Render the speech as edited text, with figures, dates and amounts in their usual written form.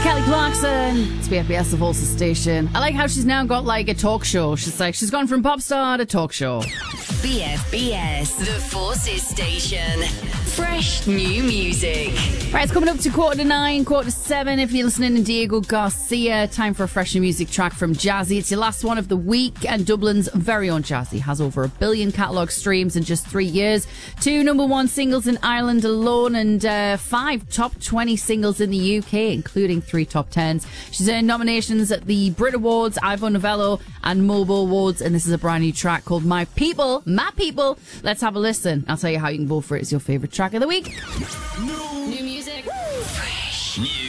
Kelly Clarkson. It's BFBS, the Volsa station. I like how she's now got like a talk show. She's gone from pop star to talk show. BFBS, the Forces station. Fresh new music. Right, it's coming up to 8:45, 7:45. If you're listening to Diego Garcia, time for a fresh new music track from Jazzy. It's your last one of the week, and Dublin's very own Jazzy has over 1 billion catalogue streams in just 3 years, 2 number-1 singles in Ireland alone, and 5 top 20 singles in the UK, including 3 top 10s. She's earned nominations at the Brit Awards, Ivor Novello, and Mobo Awards, and this is a brand new track called My People. Let's have a listen. I'll tell you how you can vote for it as your favourite track of the week. New music. Fresh. New